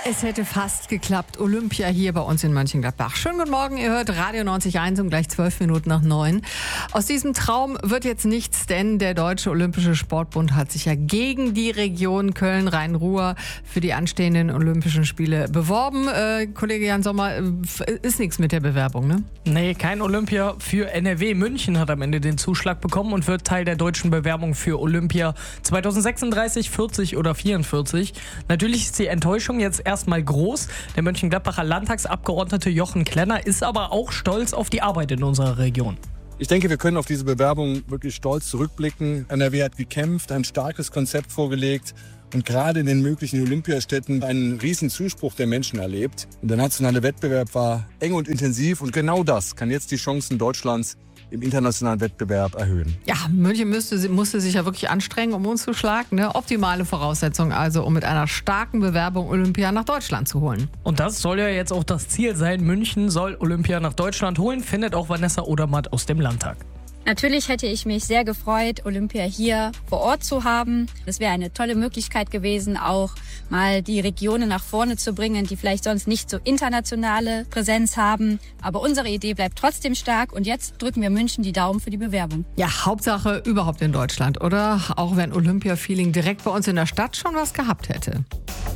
Es hätte fast geklappt. Olympia hier bei uns in Mönchengladbach. Schönen guten Morgen, ihr hört Radio 90.1 um gleich 12 Minuten nach 9. Aus diesem Traum wird jetzt nichts, denn der Deutsche Olympische Sportbund hat sich ja gegen die Region Köln-Rhein-Ruhr für die anstehenden Olympischen Spiele beworben. Kollege Jan Sommer, ist nichts mit der Bewerbung, ne? Nee, kein Olympia für NRW. München hat am Ende den Zuschlag bekommen und wird Teil der deutschen Bewerbung für Olympia 2036, 40 oder 44. Natürlich ist die Enttäuschung jetzt erstmal groß. Der Mönchengladbacher Landtagsabgeordnete Jochen Klenner ist aber auch stolz auf die Arbeit in unserer Region. Ich denke, wir können auf diese Bewerbung wirklich stolz zurückblicken. NRW hat gekämpft, ein starkes Konzept vorgelegt und gerade in den möglichen Olympiastädten einen riesen Zuspruch der Menschen erlebt. Und der nationale Wettbewerb war eng und intensiv und genau das kann jetzt die Chancen Deutschlands im internationalen Wettbewerb erhöhen. Ja, München musste sich ja wirklich anstrengen, um uns zu schlagen. Ne? Optimale Voraussetzung also, um mit einer starken Bewerbung Olympia nach Deutschland zu holen. Und das soll ja jetzt auch das Ziel sein. München soll Olympia nach Deutschland holen, findet auch Vanessa Odermatt aus dem Landtag. Natürlich hätte ich mich sehr gefreut, Olympia hier vor Ort zu haben. Das wäre eine tolle Möglichkeit gewesen, auch mal die Regionen nach vorne zu bringen, die vielleicht sonst nicht so internationale Präsenz haben. Aber unsere Idee bleibt trotzdem stark und jetzt drücken wir München die Daumen für die Bewerbung. Ja, Hauptsache überhaupt in Deutschland, oder? Auch wenn Olympia-Feeling direkt bei uns in der Stadt schon was gehabt hätte.